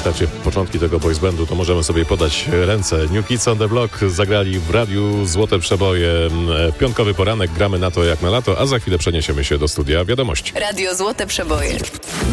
pamiętacie początki tego boys bandu, to możemy sobie podać ręce. New Kids on the Block zagrali w radiu Złote Przeboje. Piątkowy poranek, gramy na to jak na lato, a za chwilę przeniesiemy się do studia wiadomości. Radio Złote Przeboje.